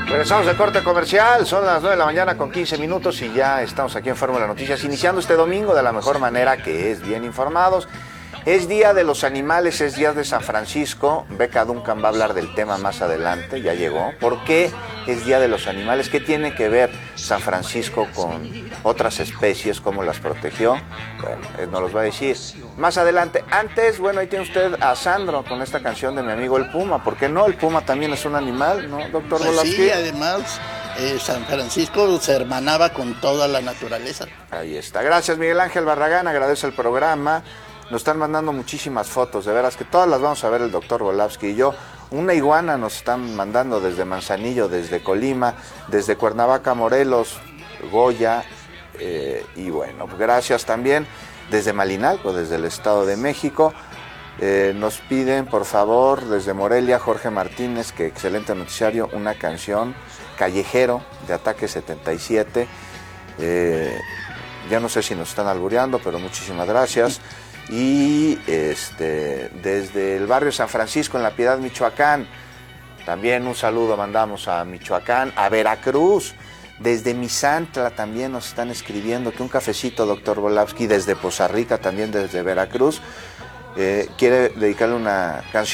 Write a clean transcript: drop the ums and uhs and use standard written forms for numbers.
Regresamos de corte comercial, son las 9 de la mañana con 15 minutos y ya estamos aquí en Fórmula Noticias, iniciando este domingo de la mejor manera, que es bien informados. Es Día de los Animales, es Día de San Francisco. Beca Duncan va a hablar del tema más adelante, ya llegó. ¿Por qué es Día de los Animales? ¿Qué tiene que ver San Francisco con otras especies? ¿Cómo las protegió? Bueno, él nos los va a decir más adelante. Antes, bueno, ahí tiene usted a Sandro con esta canción de mi amigo el Puma. ¿Por qué no? El Puma también es un animal, ¿no, doctor Volapsky? Sí, además San Francisco se hermanaba con toda la naturaleza. Ahí está. Gracias, Miguel Ángel Barragán, agradece el programa. Nos están mandando muchísimas fotos, de veras que todas las vamos a ver el doctor Volapsky y yo. Una iguana nos están mandando desde Manzanillo, desde Colima, desde Cuernavaca, Morelos, Goya, y bueno, pues gracias también desde Malinalco, desde el Estado de México. Nos piden, por favor, desde Morelia, Jorge Martínez, que excelente noticiario, una canción, Callejero, de Ataque 77. Ya no sé si nos están albureando, pero muchísimas gracias. Y desde el barrio San Francisco, en La Piedad, Michoacán, también un saludo mandamos a Michoacán, a Veracruz, desde Misantla también nos están escribiendo, que un cafecito, doctor Volapsky, desde Poza Rica, también desde Veracruz, quiere dedicarle una canción